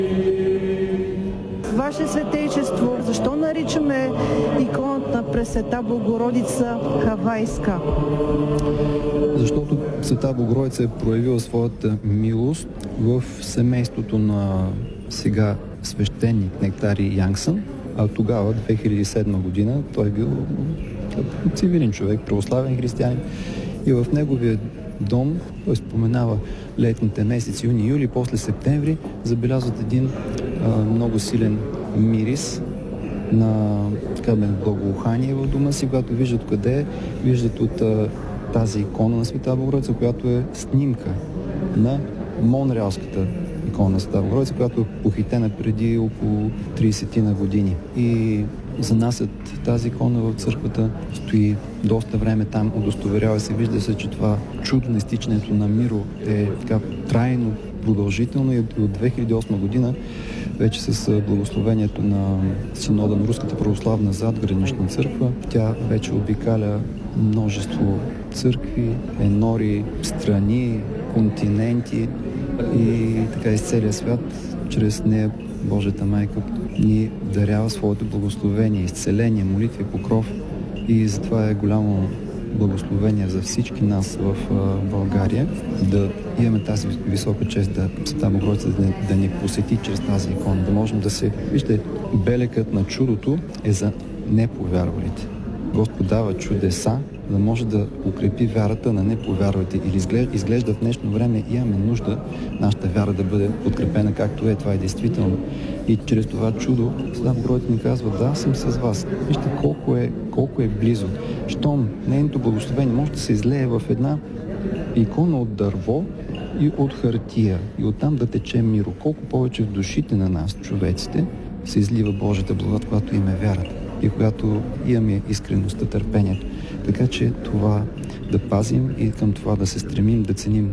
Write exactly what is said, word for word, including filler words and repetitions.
Ваше Светейчество, защо наричаме иконата на Пресвета Богородица хавайска? Защото Света Богородица е проявила своята милост в семейството на сега свещеник Нектари Янгсън, а тогава, две хиляди и седма година, той е бил цивилен човек, православен християнин, и в неговия дом той споменава летните месеци, юни, юли, после септември, забелязват един а, много силен мирис на така бе, благоухание в дома си. Когато виждат къде е, виждат от а, тази икона на Света Богородица, която е снимка на монреалската икона на Света Богородица, която е похитена преди около трийсет на години. И занасят тази икона в църквата, стои доста време там, удостоверява се, вижда се, че това чудо на изтичането на Миро е така трайно, продължително, и от две хиляди и осма година вече с благословението на синода на Руската православна задгранична църква, тя вече обикаля множество църкви, енори, страни, континенти и така из целия свят. Чрез нея Божията майка ни дарява своето благословение, изцеление, молитви, покров, и затова е голямо благословение за всички нас в България да имаме тази висока чест да Света Богородица да, да ни посети чрез тази икона, да можем да се... Вижте, белекът на чудото е за неповярвалите. Господ дава чудеса, да може да укрепи вярата на неповярвалите. Или изглежда, изглежда в днешно време имаме нужда нашата вяра да бъде подкрепена както е. Това е действително. И чрез това чудо Света Богородица ни казва: да, съм с вас. Вижте колко е, колко е близо. Щом нейното благословение може да се излее в една икона от дърво и от хартия, и оттам да тече миро. Колко повече в душите на нас, човеците, се излива Божията благодат, когато имаме вярата и когато имаме искреността, търпението. Така че това да пазим и към това да се стремим, да ценим